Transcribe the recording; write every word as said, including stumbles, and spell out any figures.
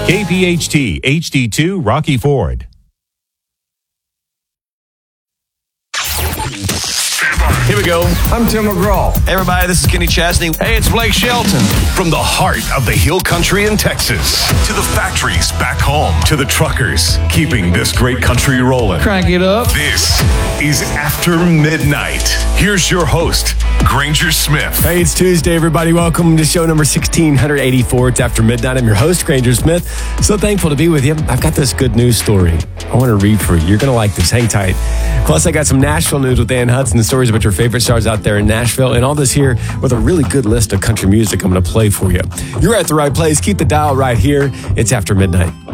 K P H T H D two Rocky Ford. Here we go. I'm Tim McGraw. Hey, everybody, this is Kenny Chesney. Hey, it's Blake Shelton. From the heart of the Hill Country in Texas to the factories back home to the truckers keeping this great country rolling. Crank it up. This is After Midnight. Here's your host, Granger Smith. Hey, it's Tuesday, everybody. Welcome to show number sixteen eighty-four. It's After Midnight. I'm your host, Granger Smith. So thankful to be with you. I've got this good news story I want to read for you. You're going to like this. Hang tight. Plus, I got some Nashville news with Ann Hudson, the stories about your favorite stars out there in Nashville, and all this here with a really good list of country music I'm going to play for you. You're at the right place. Keep the dial right here. It's After Midnight.